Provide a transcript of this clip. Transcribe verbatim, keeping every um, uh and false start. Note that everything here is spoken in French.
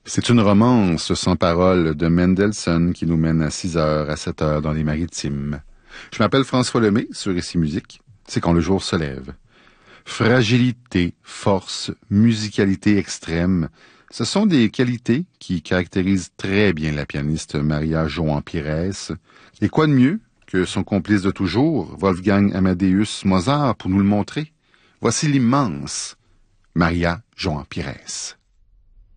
C'est une romance sans parole de Mendelssohn qui nous mène à six heures à sept heures dans les Maritimes. Je m'appelle François Lemay, sur Ici Musique. C'est quand le jour se lève. Fragilité, force, musicalité extrême, ce sont des qualités qui caractérisent très bien la pianiste Maria Joan-Pires. Et quoi de mieux que son complice de toujours, Wolfgang Amadeus Mozart, pour nous le montrer? Voici l'immense Maria Joan-Pires.